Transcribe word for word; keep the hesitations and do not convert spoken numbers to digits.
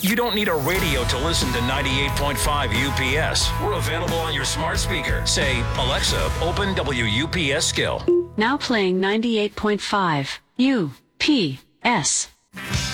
You don't need a radio to listen to ninety-eight point five U P S. We're available on your smart speaker. Say, Alexa, open W U P S skill. Now playing ninety-eight point five U P S.